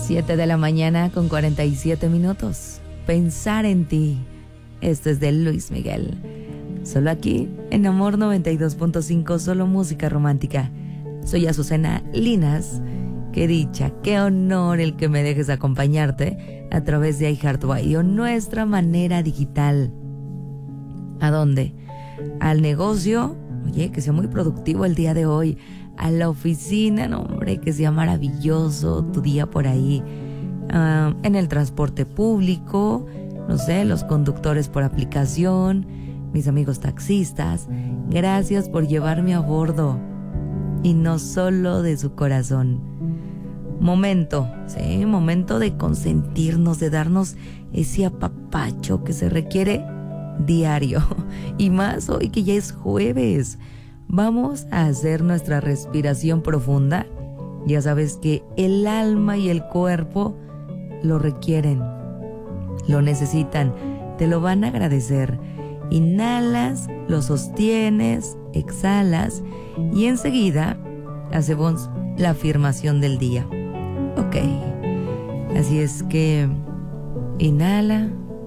7 de la mañana con 47 minutos. Pensar en ti. Esto es de Luis Miguel. Solo aquí, en Amor 92.5, solo música romántica. Soy Azucena Linas. Qué dicha, qué honor el que me dejes acompañarte a través de iHeartRadio, nuestra manera digital. ¿A dónde? Al negocio, oye, que sea muy productivo el día de hoy. A la oficina, no, hombre, que sea maravilloso tu día por ahí. En el transporte público, no sé, los conductores por aplicación, mis amigos taxistas, gracias por llevarme a bordo. Y no solo de su corazón. Momento, sí, momento de consentirnos, de darnos ese apapacho que se requiere diario. Y más hoy que ya es jueves. Vamos a hacer nuestra respiración profunda. Ya sabes que el alma y el cuerpo lo requieren, lo necesitan, te lo van a agradecer. Inhalas, lo sostienes, exhalas y enseguida hacemos la afirmación del día. Ok, así es que inhala.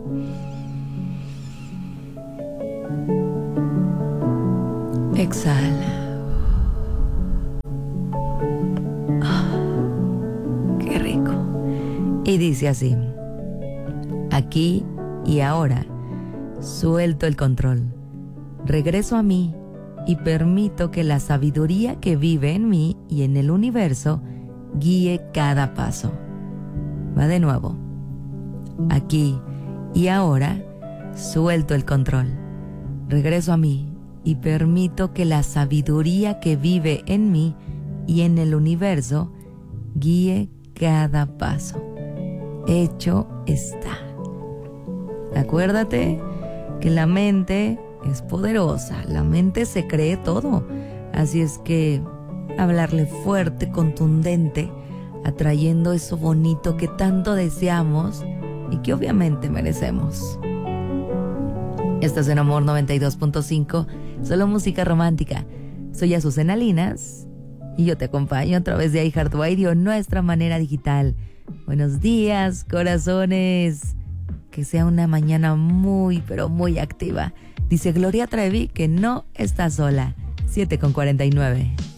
Exhala. Qué rico. Y dice así: aquí y ahora suelto el control, regreso a mí y permito que la sabiduría que vive en mí y en el universo guíe cada paso. Va de nuevo. Aquí y ahora suelto el control, regreso a mí y permito que la sabiduría que vive en mí y en el universo guíe cada paso. Hecho está. Acuérdate que la mente es poderosa, la mente se cree todo. Así es que hablarle fuerte, contundente, atrayendo eso bonito que tanto deseamos y que obviamente merecemos. Estás en Amor 92.5, solo música romántica. Soy Azucena Linas y yo te acompaño a través de iHeartRadio, nuestra manera digital. Buenos días, corazones. Que sea una mañana muy, pero muy activa. Dice Gloria Trevi que no está sola. 7:49.